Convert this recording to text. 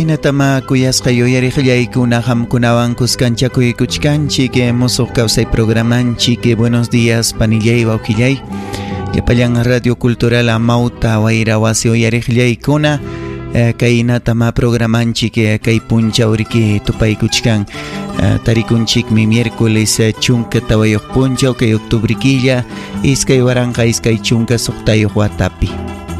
Chaynatama kuyasqayo yariqllaykuna hamkunawan kuskanchakuykuchkanchik musuq kawsay programanchik Buenos Días Panillay wawqillay llapallan Radio Cultural Amauta wayra wasi uyariqllaykuna kaynatama programanchik kay punchawriki tupaykuchkan tarikunchikmi miércoles chunka tawayuq punchaw kay octubre killa iskay waranqa iskay chunka suqtayuq watapi